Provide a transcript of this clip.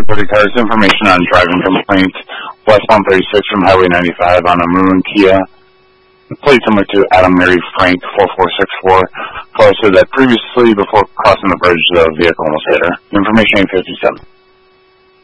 30 cars. Information on driving complaint. Westbound 36 from Highway 95 on a maroon Kia. Plate number to Adam Mary Frank 4464. Caller said that previously, before crossing the bridge, the vehicle almost hit her. Information 857.